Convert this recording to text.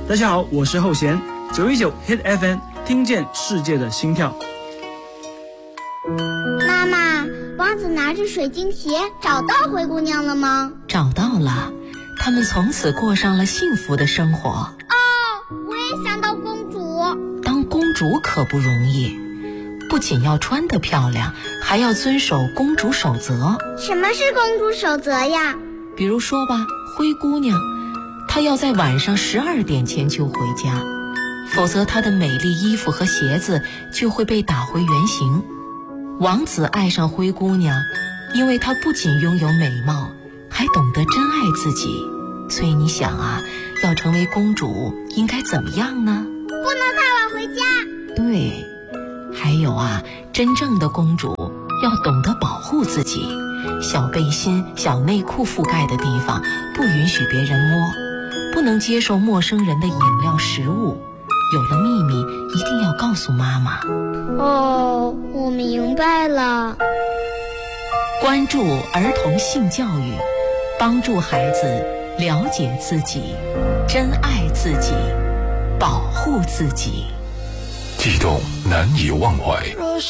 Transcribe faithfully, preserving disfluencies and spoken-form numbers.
大家好，我是后弦，九一九 Hit F M， 听见世界的心跳。 妈妈，王子拿着水晶鞋找到灰姑娘了吗？ 找到了，他们从此过上了幸福的生活。 哦，我也想当公主。 当公主可不容易，不仅要穿得漂亮，还要遵守公主守则。 什么是公主守则呀？ 比如说吧，灰姑娘她要在晚上十二点前就回家，否则她的美丽衣服和鞋子就会被打回原形。王子爱上灰姑娘，因为她不仅拥有美貌，还懂得珍爱自己。所以你想啊，要成为公主应该怎么样呢？ 不能太晚回家。 对，还有啊，真正的公主要懂得保护自己，小背心、小内裤覆盖的地方不允许别人摸，不能接受陌生人的饮料食物，有了秘密一定要告诉妈妈。 哦，我明白了。 关注儿童性教育，帮助孩子了解自己，珍爱自己，保护自己。 悸动难以忘怀。